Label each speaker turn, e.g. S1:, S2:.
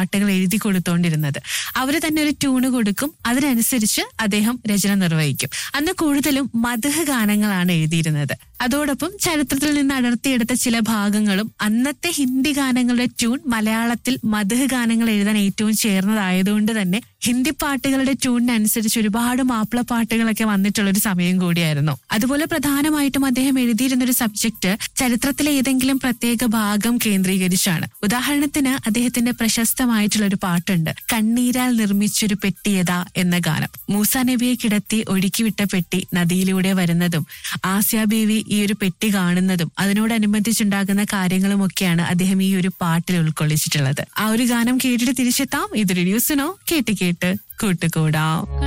S1: പാട്ടുകൾ എഴുതി കൊടുത്തോണ്ടിരുന്നത്. അവര് തന്നെ ഒരു ട്യൂണ് കൊടുക്കും, അതിനനുസരിച്ച് അദ്ദേഹം രചന നിർവഹിക്കും. അന്ന് കൂടുതലും മദ്ഹ് ഗാനങ്ങളാണ് എഴുതിയിരുന്നത്. അതോടൊപ്പം ചരിത്രത്തിൽ നിന്ന് അടർത്തിയെടുത്ത ചില ഭാഗങ്ങളും അന്നത്തെ ഹിന്ദി ഗാനങ്ങളുടെ ട്യൂൺ മലയാളത്തിൽ മദ്ഹ് ഗാനങ്ങൾ എഴുതാൻ ഏറ്റവും ചേർന്നതായതുകൊണ്ട് തന്നെ ഹിന്ദി പാട്ടുകളുടെ ട്യൂണിനനുസരിച്ച് ഒരുപാട് മാപ്പിള പാട്ടുകളൊക്കെ വന്നിട്ടുള്ള ഒരു സമയം കൂടിയായിരുന്നു. അതുപോലെ പ്രധാനമായിട്ടും അദ്ദേഹം എഴുതിയിരുന്ന ഒരു സബ്ജക്ട് ചരിത്രത്തിലെ ഏതെങ്കിലും പ്രത്യേക ഭാഗം കേന്ദ്രീകരിച്ചാണ്. ഉദാഹരണത്തിന് അദ്ദേഹത്തിന്റെ പ്രശസ്തമായിട്ടുള്ള ഒരു പാട്ടുണ്ട്, കണ്ണീരാൽ നിർമ്മിച്ചൊരു പെട്ടിയതാ എന്ന ഗാനം. മൂസ നബിയെ കിടത്തി ഒഴുക്കിവിട്ട പെട്ടി നദിയിലൂടെ വരുന്നതും ആസിയ ബീവി ഈ ഒരു പെട്ടി കാണുന്നതും അതിനോടനുബന്ധിച്ചുണ്ടാകുന്ന കാര്യങ്ങളുമൊക്കെയാണ് അദ്ദേഹം ഈ ഒരു പാട്ടിൽ ഉൾക്കൊള്ളിച്ചിട്ടുള്ളത്. ആ ഒരു ഗാനം കേട്ടിട്ട് തിരിച്ചെത്താം. ഇത് റേഡിയോ സുനോ, കേട്ട് കേട്ട് കൂട്ടുകൂടാം.